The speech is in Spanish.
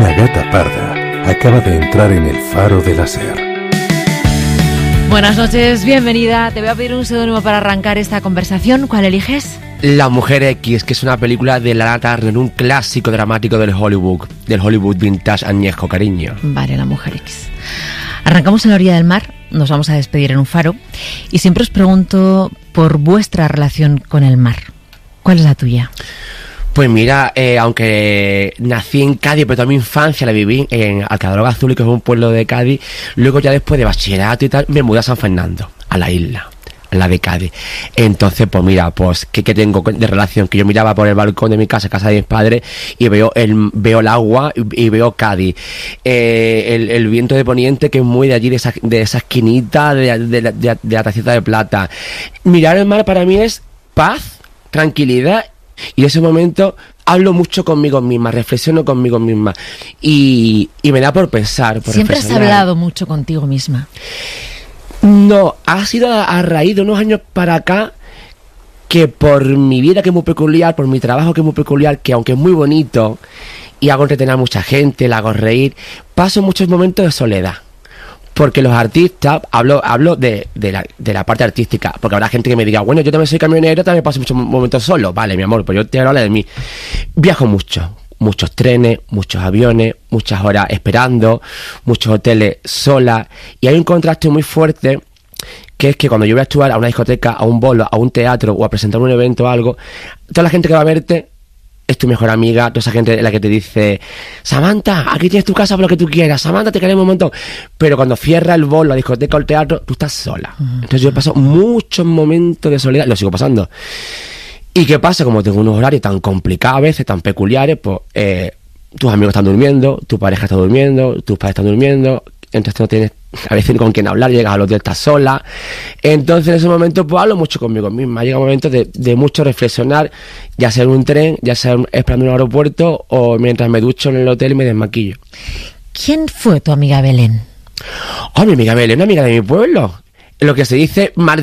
Una gata parda acaba de entrar en el faro de la SER. Buenas noches, bienvenida. Te voy a pedir un seudónimo para arrancar esta conversación. ¿Cuál eliges? La Mujer X, que es una película de Lana Turner, un clásico dramático del Hollywood vintage añejo, cariño. Vale, La Mujer X. Arrancamos en la orilla del mar, nos vamos a despedir en un faro y siempre os pregunto por vuestra relación con el mar. ¿Cuál es la tuya? Pues mira, aunque nací en Cádiz, pero toda mi infancia la viví en Alcadroga Azul, que es un pueblo de Cádiz. Luego ya después de bachillerato y tal, me mudé a San Fernando, a la isla, a la de Cádiz. Entonces, pues mira, pues ¿qué tengo de relación? Que yo miraba por el balcón de mi casa de mis padres, y veo el agua y veo Cádiz. El viento de poniente, que es muy de allí, de esa esquinita de la tacita de plata. Mirar el mar para mí es paz, tranquilidad. Y en ese momento hablo mucho conmigo misma, reflexiono conmigo misma y me da por pensar, por ¿Siempre has reflexionar. hablado mucho contigo misma? No, ha sido a raíz de unos años para acá que por mi vida, que es muy peculiar, por mi trabajo, que es muy peculiar, que aunque es muy bonito y hago entretener a mucha gente, la hago reír, paso muchos momentos de soledad. Porque los artistas, hablo de la parte artística, porque habrá gente que me diga, bueno, yo también soy camionero, también paso muchos momentos solo. Vale, mi amor, pues yo te hablo de mí. Viajo mucho, muchos trenes, muchos aviones, muchas horas esperando, muchos hoteles sola, y hay un contraste muy fuerte, que es que cuando yo voy a actuar a una discoteca, a un bolo, a un teatro o a presentar un evento o algo, toda la gente que va a verte es tu mejor amiga, toda esa gente la que te dice, Samantha, aquí tienes tu casa por lo que tú quieras, Samantha, te queremos un montón. Pero cuando cierra el bolo, la discoteca o el teatro, tú estás sola. Entonces yo paso muchos momentos de soledad, lo sigo pasando. ¿Y qué pasa? Como tengo unos horarios tan complicados a veces, tan peculiares, pues tus amigos están durmiendo, tu pareja está durmiendo, tus padres están durmiendo, entonces no tienes a veces ni con quién hablar, llegas al hotel, estás sola. Entonces en ese momento pues hablo mucho conmigo misma. Llega un momento de mucho reflexionar, ya sea en un tren, ya sea esperando en un aeropuerto o mientras me ducho en el hotel y me desmaquillo. ¿Quién fue tu amiga Belén? Oh, mi amiga Belén, una amiga de mi pueblo. Lo que se dice